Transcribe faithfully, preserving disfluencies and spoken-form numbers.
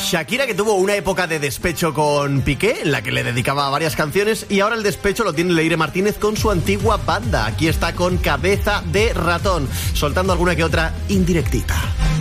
Shakira, que tuvo una época de despecho con Piqué, en la que le dedicaba varias canciones, y ahora el despecho lo tiene Leire Martínez con su antigua banda. Aquí está con Cabeza de Ratón, soltando alguna que otra indirectita.